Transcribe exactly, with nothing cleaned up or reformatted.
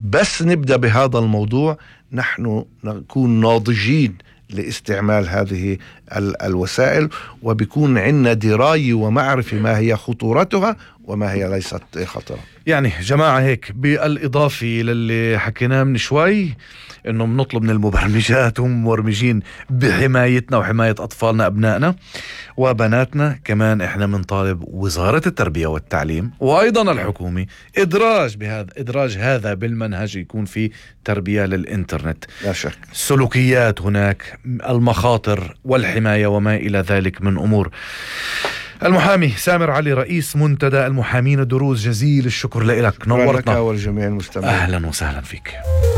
بس نبدأ بهذا الموضوع نحن نكون ناضجين لاستعمال هذه الوسائل، وبيكون عندنا دراية ومعرفة ما هي خطورتها وما هي ليست خطرة. يعني جماعة هيك بالإضافة للي حكيناه من شوي، إنه بنطلب من المبرمجات والمبرمجين بحمايتنا وحماية أطفالنا أبنائنا وبناتنا. كمان إحنا بنطالب وزارة التربية والتعليم وأيضا الحكومة إدراج بهذا إدراج هذا بالمنهج، يكون في تربية للإنترنت. لا شك سلوكيات هناك، المخاطر والحماية وما إلى ذلك من أمور. المحامي سامر علي، رئيس منتدى المحامين دروز، جزيل الشكر لك، نورتنا. والجميع المستمعين، أهلا وسهلا فيك.